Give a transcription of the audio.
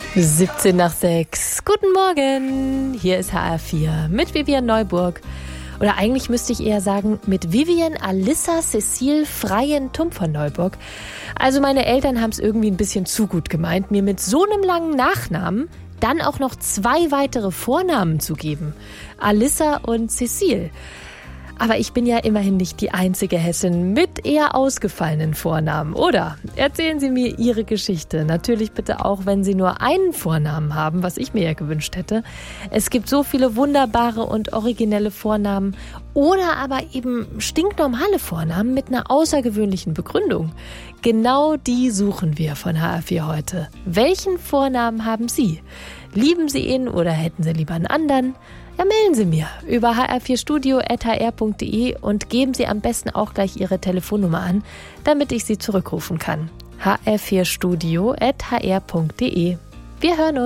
17 nach 6. Guten Morgen. Hier ist HR4 mit Vivian Neuburg. Oder eigentlich müsste ich eher sagen, mit Vivian Alissa Cecile Freien-Tump von Neuburg. Also meine Eltern haben es irgendwie ein bisschen zu gut gemeint, mir mit so einem langen Nachnamen dann auch noch 2 weitere Vornamen zu geben. Alissa und Cecile. Aber ich bin ja immerhin nicht die einzige Hessin mit eher ausgefallenen Vornamen, oder? Erzählen Sie mir Ihre Geschichte. Natürlich bitte auch, wenn Sie nur einen Vornamen haben, was ich mir ja gewünscht hätte. Es gibt so viele wunderbare und originelle Vornamen oder aber eben stinknormale Vornamen mit einer außergewöhnlichen Begründung. Genau die suchen wir von HR4 heute. Welchen Vornamen haben Sie? Lieben Sie ihn oder hätten Sie lieber einen anderen? Ja, melden Sie mir über hr4studio@hr.de und geben Sie am besten auch gleich Ihre Telefonnummer an, damit ich Sie zurückrufen kann. hr4studio@hr.de. Wir hören uns.